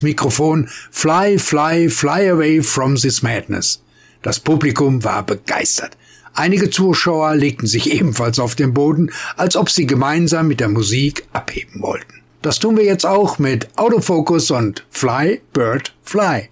Mikrofon Fly, fly, fly away from this madness. Das Publikum war begeistert. Einige Zuschauer legten sich ebenfalls auf den Boden, als ob sie gemeinsam mit der Musik abheben wollten. Das tun wir jetzt auch mit Autofocus und Fly, Bird, Fly.